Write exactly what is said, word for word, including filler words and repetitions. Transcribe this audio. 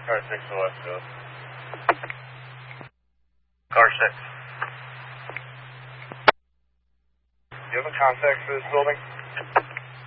Car six to the west coast. Car six. Do you have a contact for this building?